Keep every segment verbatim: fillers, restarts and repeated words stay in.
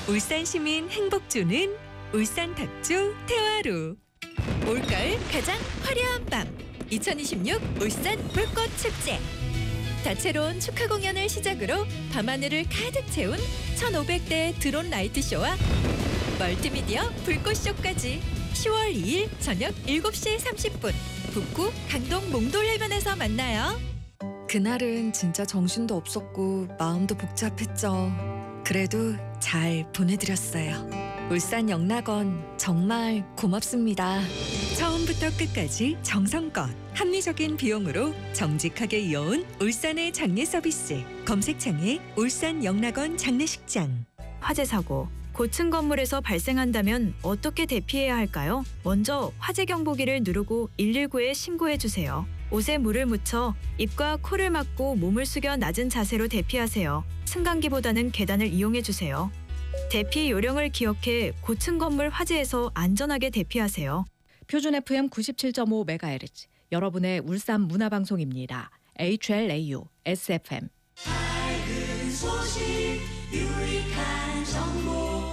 울산 시민 행복 주는 울산 탁주 태화루. 올가을 가장 화려한 밤 이천이십육 울산 불꽃 축제. 다채로운 축하 공연을 시작으로 밤하늘을 가득 채운 천오백 대 드론 라이트 쇼와 멀티미디어 불꽃 쇼까지 시월 이일 저녁 일곱 시 삼십 분 북구 강동 몽돌해변에서 만나요. 그날은 진짜 정신도 없었고 마음도 복잡했죠. 그래도 잘 보내드렸어요. 울산 영락원 정말 고맙습니다. 처음부터 끝까지 정성껏 합리적인 비용으로 정직하게 이어온 울산의 장례 서비스. 검색창에 울산 영락원 장례식장. 화재 사고, 고층 건물에서 발생한다면 어떻게 대피해야 할까요? 먼저 화재 경보기를 누르고 일일구에 신고해 주세요. 옷에 물을 묻혀 입과 코를 막고 몸을 숙여 낮은 자세로 대피하세요. 승강기보다는 계단을 이용해 주세요. 대피 요령을 기억해 고층 건물 화재에서 안전하게 대피하세요. 표준 에프엠 구십칠 점 오 메가헤르츠 여러분의 울산 문화방송입니다. 에이치엘에이유 에스에프엠. 밝은 소식 유익한 정보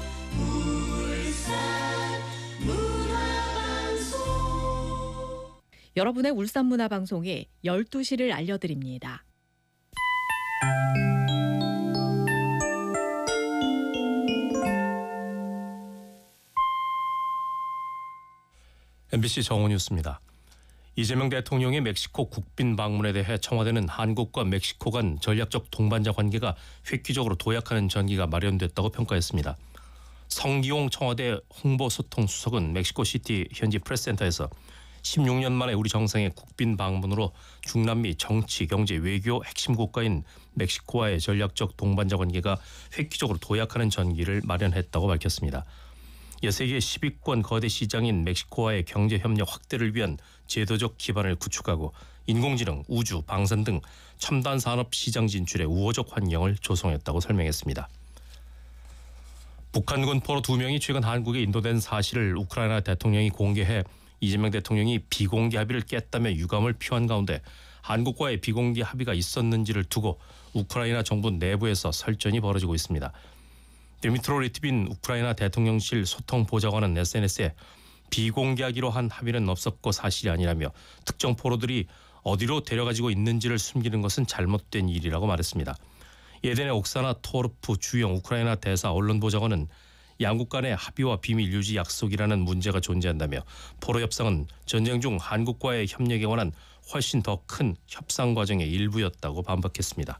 울산 문화방송. 여러분의 울산 문화방송이 열두 시를 알려드립니다. 엠비씨 정오 뉴스입니다. 이재명 대통령의 멕시코 국빈 방문에 대해 청와대는 한국과 멕시코 간 전략적 동반자 관계가 획기적으로 도약하는 전기가 마련됐다고 평가했습니다. 성기용 청와대 홍보소통수석은 멕시코시티 현지 프레스센터에서 십육 년 만에 우리 정상의 국빈 방문으로 중남미 정치, 경제, 외교 핵심 국가인 멕시코와의 전략적 동반자 관계가 획기적으로 도약하는 전기를 마련했다고 밝혔습니다. 세계 십 위권 거대 시장인 멕시코와의 경제 협력 확대를 위한 제도적 기반을 구축하고 인공지능, 우주, 방산 등 첨단 산업 시장 진출에 우호적 환경을 조성했다고 설명했습니다. 북한군 포로 두 명이 최근 한국에 인도된 사실을 우크라이나 대통령이 공개해 이재명 대통령이 비공개 합의를 깼다며 유감을 표한 가운데 한국과의 비공개 합의가 있었는지를 두고 우크라이나 정부 내부에서 설전이 벌어지고 있습니다. 드미트로 리트빈 우크라이나 대통령실 소통보좌관은 에스엔에스에 비공개하기로 한 합의는 없었고 사실이 아니라며 특정 포로들이 어디로 데려가지고 있는지를 숨기는 것은 잘못된 일이라고 말했습니다. 예덴의 옥사나 토르프 주영 우크라이나 대사 언론보좌관은 양국 간의 합의와 비밀 유지 약속이라는 문제가 존재한다며 포로 협상은 전쟁 중 한국과의 협력에 관한 훨씬 더 큰 협상 과정의 일부였다고 반박했습니다.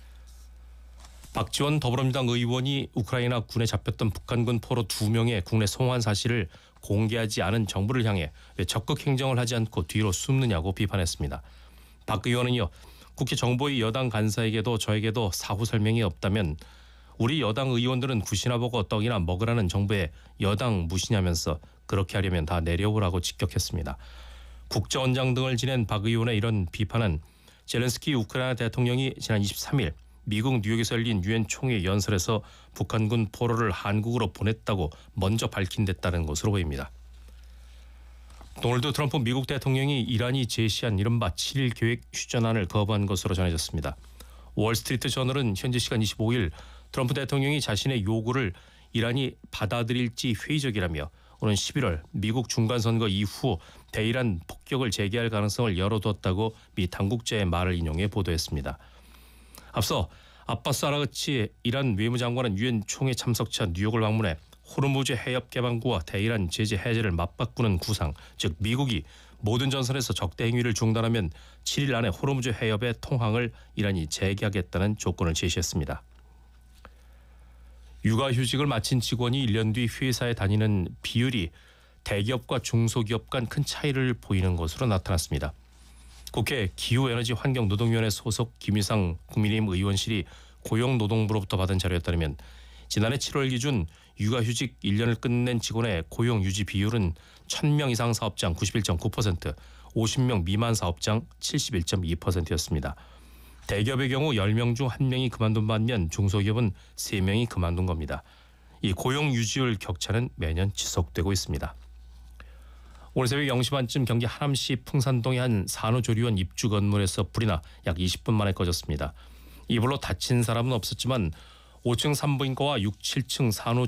박지원 더불어민주당 의원이 우크라이나 군에 잡혔던 북한군 포로 두 명의 국내 송환 사실을 공개하지 않은 정부를 향해 왜 적극 행정을 하지 않고 뒤로 숨느냐고 비판했습니다. 박 의원은요, 국회 정보위 여당 간사에게도 저에게도 사후 설명이 없다면 우리 여당 의원들은 굿이나 보고 떡이나 먹으라는 정부의 여당 무시냐면서 그렇게 하려면 다 내려오라고 직격했습니다. 국정원장 등을 지낸 박 의원의 이런 비판은 젤렌스키 우크라이나 대통령이 지난 이십삼일 미국 뉴욕에서 열린 유엔 총회 연설에서 북한군 포로를 한국으로 보냈다고 먼저 밝힌 데 따른 것으로 보입니다. 도널드 트럼프 미국 대통령이 이란이 제시한 이른바 칠일 계획 휴전안을 거부한 것으로 전해졌습니다. 월스트리트 저널은 현지 시간 이십오일 트럼프 대통령이 자신의 요구를 이란이 받아들일지 회의적이라며 오는 십일월 미국 중간선거 이후 대이란 폭격을 재개할 가능성을 열어뒀다고 미 당국자의 말을 인용해 보도했습니다. 앞서 아바스 아라그치 이란 외무장관은 유엔 총회 참석차 뉴욕을 방문해 호르무즈 해협 개방구와 대이란 제재 해제를 맞바꾸는 구상, 즉 미국이 모든 전선에서 적대 행위를 중단하면 칠일 안에 호르무즈 해협의 통항을 이란이 재개하겠다는 조건을 제시했습니다. 육아휴직을 마친 직원이 일 년 뒤 회사에 다니는 비율이 대기업과 중소기업 간 큰 차이를 보이는 것으로 나타났습니다. 국회 기후에너지환경노동위원회 소속 김희상 국민의힘 의원실이 고용노동부로부터 받은 자료에 따르면 지난해 칠월 기준 육아휴직 일 년을 끝낸 직원의 고용유지 비율은 천 명 이상 사업장 구십일 점 구 퍼센트, 오십 명 미만 사업장 칠십일 점 이 퍼센트였습니다. 대기업의 경우 열 명 중 한 명이 그만둔 반면 중소기업은 세 명이 그만둔 겁니다. 이 고용유지율 격차는 매년 지속되고 있습니다. 오늘 새벽 영 시 반쯤 경기 하남시 풍산동의 한 산후조리원 입주 건물에서 불이 나 약 이십 분 만에 꺼졌습니다. 이 불로 다친 사람은 없었지만 오 층 산부인과와 육, 칠 층 산후